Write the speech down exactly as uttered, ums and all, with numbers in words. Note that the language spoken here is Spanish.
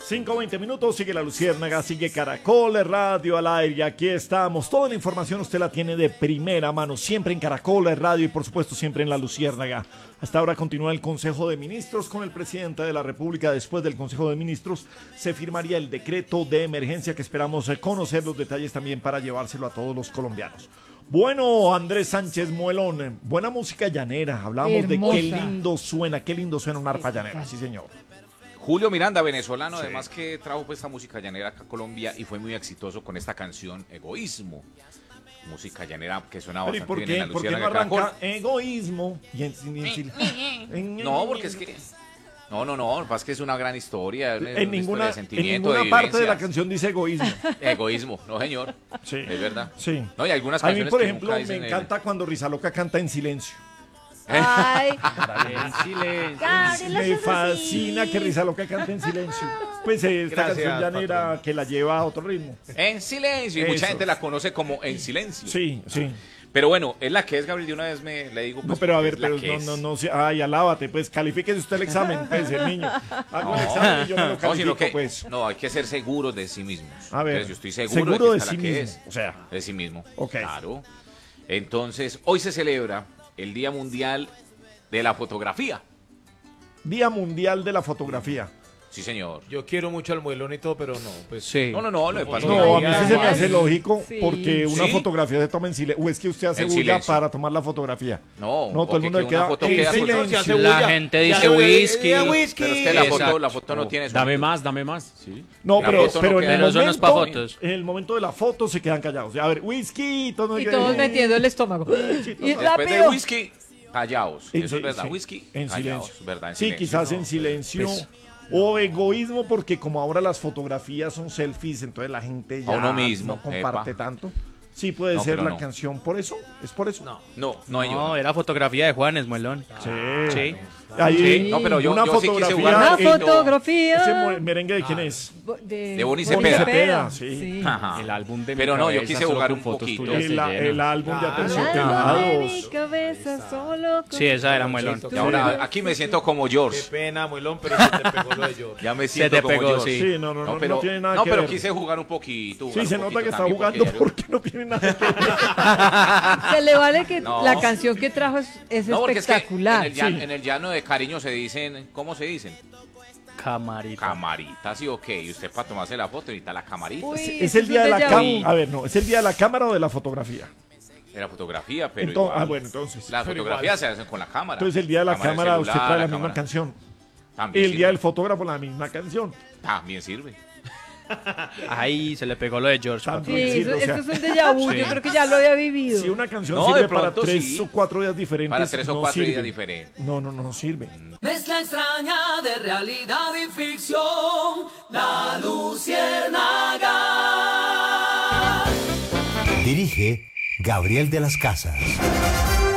cinco veinte minutos, sigue La Luciérnaga, sigue Caracol Radio al aire y aquí estamos. Toda la información usted la tiene de primera mano, siempre en Caracol Radio y por supuesto siempre en La Luciérnaga. Hasta ahora continúa el Consejo de Ministros con el presidente de la República. Después del Consejo de Ministros se firmaría el decreto de emergencia que esperamos conocer los detalles también para llevárselo a todos los colombianos. Bueno, Andrés Sánchez Muelón, buena música llanera. Hablamos Hermosa. de qué lindo suena, qué lindo suena una arpa llanera, sí señor. Julio Miranda, venezolano, Sí. además que trajo pues, esta música llanera acá a Colombia y fue muy exitoso con esta canción Egoísmo. Música llanera que suena Pero ¿y bastante por bien en qué, la por qué no Luciérnaga de arranca Caracol. egoísmo? Y en, y en- en- No, porque es que... No, no, no, lo que pasa es que es una gran historia, una, en una ninguna, historia de en sentimiento, ninguna de parte de la vivencias. canción dice egoísmo. Egoísmo, no señor, Sí. es verdad. Sí. No, y algunas A mí, canciones por que ejemplo, nunca me dicen el- encanta cuando Rizaloca canta en silencio. Ay, En silencio. Gabriela Me Sosí. fascina que Rizaloca cante en silencio. Pues eh, esta Gracias, canción llanera patrón. que la lleva a otro ritmo. En silencio, y mucha Eso. gente la conoce como En Silencio. Sí, sí. Pero bueno, es la que es, Gabriel, de una vez me le digo. No, pues, pero a es ver, la pero que no, es. no, no, se- ay, alábate, pues, califíquese usted el examen, pues, el niño. Hago el examen y yo me lo No, califico, sino que pues. no, hay que ser seguros de sí mismos. A ver, Entonces, yo estoy seguro, seguro de, de que esta sí la que mismo, es. o sea. De sí mismo. Ok. Claro. Entonces, hoy se celebra el Día Mundial de la Fotografía. Día Mundial de la Fotografía. Sí, señor. Yo quiero mucho al muelón y todo, pero no, pues Sí. No, no, no, lo que pasa No, a mí Ay, sí se me ay, hace lógico sí. porque una ¿Sí? fotografía se toma en silencio. O es que usted hace En bulla silencio. para tomar la fotografía. No, No, todo el porque mundo que le una queda foto en queda con- silencio. La gente dice whisky. whisky. Pero es que la foto, Exacto. la foto no tiene Dame sonido. más, dame más. Sí. No, La pero, foto no pero en queda. el Pero eso no es pa' momento, fotos. en el momento de la foto se quedan callados. A ver, whisky, todo Y todos metiendo el estómago. Y Después de rápido. whisky, callaos. En- Eso es verdad. sí, Whisky, en callaos. silencio. ¿Verdad? En Sí, silencio. quizás No, en silencio. pues, O egoísmo, porque como ahora las fotografías son selfies, entonces la gente ya A uno mismo, no comparte epa. tanto. Sí, puede No, ser pero la no. canción por eso. ¿Es por eso? No. No, no, yo. No, era fotografía de Juanes, Muelón. Sí. Sí. Ahí, Sí. No, pero yo- una yo sí quise fotografía. jugar Una un poquito. ¿Ese fotografía. mo- merengue de quién es? De, De Bonnie Bonnie Cepeda. Cepeda, sí. Ajá. El álbum de mi Pero no, yo cabeza, quise solo jugar con un fotos poquito. tuyas El, se llena. el álbum de Claro. Alma de mi Aterciopelados. cabeza solo con- Sí, esa era Muelón. Y ahora aquí me siento como Qué George. pena, muelón, pero se te pegó lo de George. Ya me Se siento te como pegó, George. sí. Sí, no, no, no, pero, no tiene nada no, que pero ver. quise jugar un poquito. Sí, jugar se un nota que poquito está también, jugando porque yo- porque no tiene nada que ver. Se le vale que No. la canción que trajo es, es No, porque es que espectacular. en, el llano, Sí. en el llano de cariño se dicen, ¿cómo se dicen? Camarita. Camarita, sí, ok. Y usted para tomarse la foto necesita la camarita. Uy, Es eso el día de un la déjà cámara. vu. A ver, no, ¿es el día de la cámara o de la fotografía? De la fotografía, pero Entonces, igual. ah, bueno, entonces. Las Pero fotografías igual. se hacen con la cámara. Entonces el día de la Cámara cámara celular, usted trae la, la misma cámara. canción. También El sirve. día del fotógrafo la misma canción. También sirve. Ahí se le pegó lo de George. También. patrón. Sí, Sí, eso, o sea- esto es un déjà vu. Sí. Yo creo que ya lo había vivido. Si una canción No, sirve de para pronto tres sí. o cuatro días diferentes, Para tres o no cuatro sirve. días diferentes. No, no, no sirve. Mezcla extraña de realidad y ficción, la Luciérnaga. Dirige Gabriel de las Casas.